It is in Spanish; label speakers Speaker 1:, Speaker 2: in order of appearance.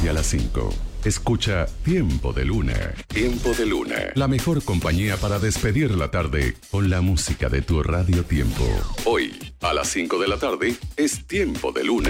Speaker 1: tarde a las 5. Escucha Tiempo de Luna. Tiempo de Luna. La mejor compañía para despedir la tarde con la música de tu Radio Tiempo. Hoy, a las 5 de la tarde, es Tiempo de Luna.